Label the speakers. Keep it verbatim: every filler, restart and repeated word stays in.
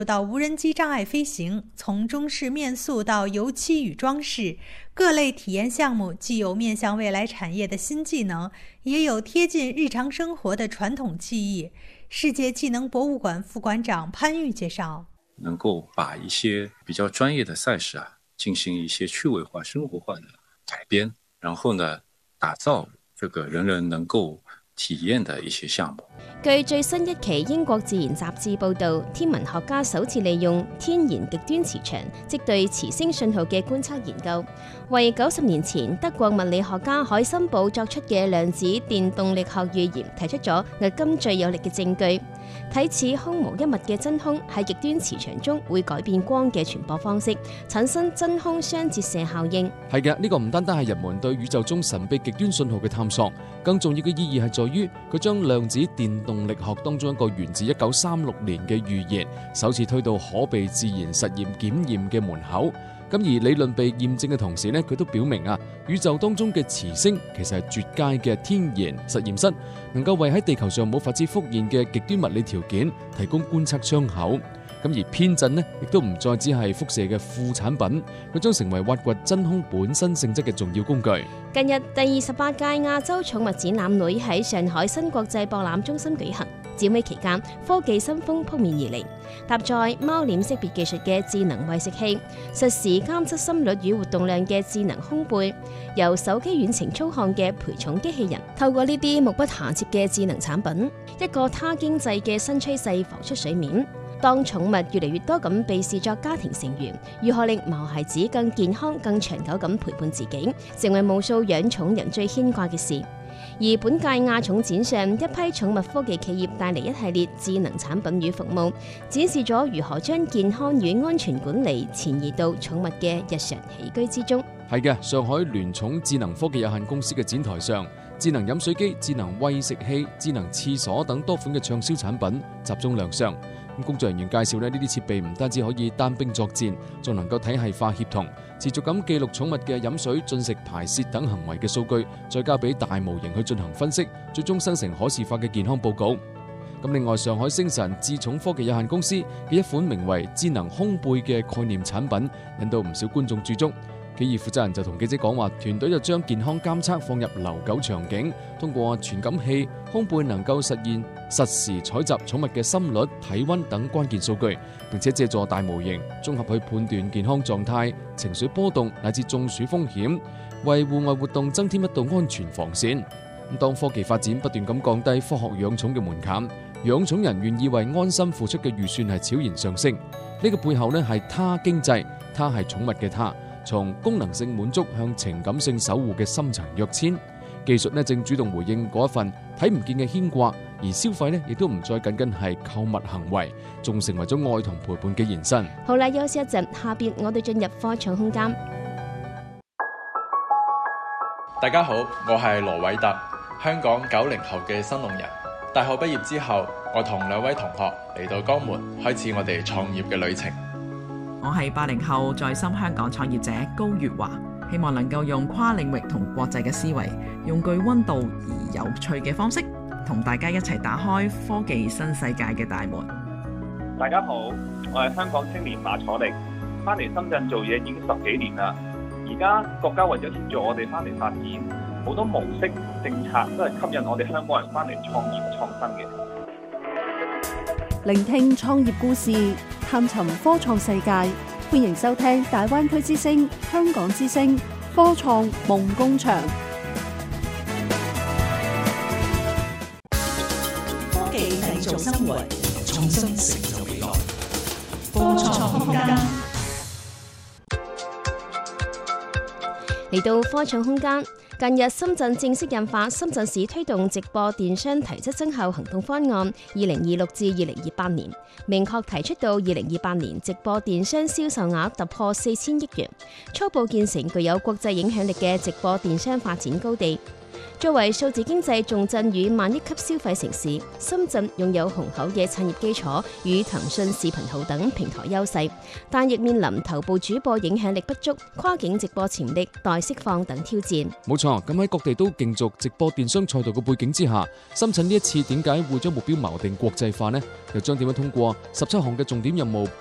Speaker 1: 到无人机障碍飞行，从中式面塑到油漆与装饰，各类体验项目既有面向未来产业的新技能，也有贴近日常生活的传统技艺。世界技能博物馆副馆长潘玉介绍，
Speaker 2: 能够把一些比较专业的赛事啊，进行一些趣味化、生活化的改编，然后呢，打造这个人人能夠體驗的一些項目。
Speaker 3: 據最新一期英國自然雜誌報導，天文學家首次利用天然極端磁場，即對磁星信號嘅觀測研究，為九十年前德國物理學家海森堡作出嘅量子電動力學預言提出咗迄今最有力嘅證據。睇似空無一物嘅真空喺極端磁場中會改變光嘅傳播方式，產生真空雙折射效應。
Speaker 4: 係嘅，呢個唔單單係人們對宇宙中神秘極端信號嘅探索，更重要嘅意義係在於佢將量子電動力學當中一個源自一九三六年嘅預言，首次推到可被自然實驗檢驗嘅門口。咁而理論被驗證嘅同時呢，佢都表明啊，宇宙當中嘅磁星其實係絕佳嘅天然實驗室，能夠為喺地球上冇法子復現嘅極端物理條件提供觀測窗口。咁而偏振呢，亦都唔再只係輻射嘅副產品，佢將成為挖掘真空本身性質嘅重要工具。
Speaker 3: 近日第二十八屆亞洲寵物展覽會喺上海新國際博覽中心舉行。展會期間，科技新風撲面而嚟，搭載貓臉識別技術嘅智能餵食器，實時監測心率與活動量嘅智能胸背，由手機遠程操控嘅陪寵機器人。透過呢啲目不暇接嘅智能產品，一個他經濟嘅新趨勢浮出水面。當寵物越嚟越多咁被視作家庭成員，如何令毛孩子更健康、更長久咁陪伴自己，成為無數養寵人最牽掛嘅事。而本屆亞寵展上，一批寵物科技企業帶嚟一系列智能產品與服務，展示咗如何將健康與安全管理潛移到寵物嘅日常起居之中。
Speaker 4: 係嘅，上海聯寵智能科技有限公司嘅展台上，智能飲水機、智能餵食器、智能廁所等多款嘅暢銷產品集中亮相。咁工作人員介紹咧，呢啲設備唔單止可以單兵作戰，仲能夠體系化協同，持續咁記錄寵物嘅飲水、進食、排泄等行為嘅數據，再交俾大模型去進行分析，最終生成可視化嘅健康報告。咁另外，上海星辰智寵科技有限公司嘅一款名為智能胸背嘅概念產品，引到唔少觀眾駐足。企業負責人就同記者講話，團隊就將健康監測放入留狗場景，通過傳感器，胸背能夠實現實時採集寵物嘅心率、體溫等關鍵數據，並且借助大模型綜合去判斷健康狀態、情緒波動乃至中暑風險，為戶外活動增添一道安全防線。咁當科技發展不斷咁降低科學養寵嘅門檻，養寵人願意為安心付出嘅預算係悄然上升。呢個背後呢係他經濟，他係寵物嘅他。從功能性滿足向情感性守護嘅深層躍遷，技術呢正主動回應嗰一份睇唔見嘅牽掛，而消費呢亦都唔再僅僅係購物行為，仲成為咗愛同陪伴嘅延伸。
Speaker 3: 好啦，休息一陣，下邊我哋進入科創空間。
Speaker 5: 大家好，我係羅偉特，香港九零後嘅新農人。大學畢業之後，我同兩位同學嚟到江門，開始我哋創業嘅旅程。
Speaker 6: 我係八零後在深香港創業者高月華，希望能夠用跨領域同國際嘅思維，用具溫度而有趣嘅方式，同大家一齊打開科技新世界嘅大門。
Speaker 7: 大家好，我係香港青年馬楚力，翻嚟深圳做嘢已經十幾年啦。而家國家為咗協助我哋翻嚟發展，好多模式政策都係吸引我哋香港人翻嚟創業創新嘅。
Speaker 8: 聆聽創業故事，探尋科創世界，歡迎收聽大灣區之聲、香港之聲科創夢工場。
Speaker 9: 科技製造生活，創新成就未來。科創空間。
Speaker 3: 嚟到科創空間。近日，深圳正式印發《深圳市推動直播電商提質增效行動方案（二零二六至二零二八年）》，明確提出到二零二八年直播電商銷售額突破四千億元，初步建成具有國際影響力嘅直播電商發展高地。 作為數字經濟重鎮與萬億級消費城市，深圳擁有雄厚嘅產業基礎與騰訊視頻號等平台優勢，但亦面臨頭部主播影響力不足、跨境直播潛力待釋放等挑戰。
Speaker 4: 冇錯，咁喺各地都競逐直播電商賽道嘅背景之下，深圳呢一次點解會將目標錨定國際化呢？又將點樣通過十七項嘅重點任務